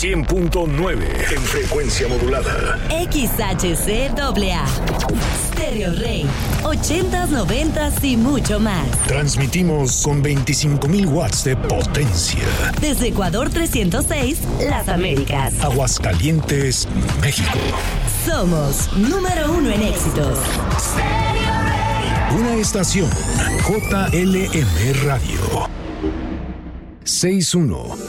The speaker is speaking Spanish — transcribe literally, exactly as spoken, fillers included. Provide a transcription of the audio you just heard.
cien punto nueve en frecuencia modulada. X H C A A. Stereo Rey. ochentas, noventas y mucho más. Transmitimos con veinticinco mil watts de potencia. Desde Ecuador trescientos seis, Las Américas. Aguascalientes, México. Somos número uno en éxitos. Una estación J L M Radio. sesenta y uno